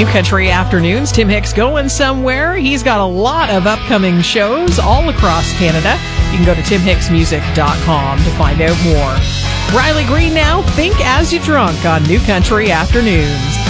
New Country Afternoons. Tim Hicks going somewhere. He's got a lot of upcoming shows all across Canada. You can go to timhicksmusic.com to find out more. Riley Green now, Think As You Drunk on New Country Afternoons.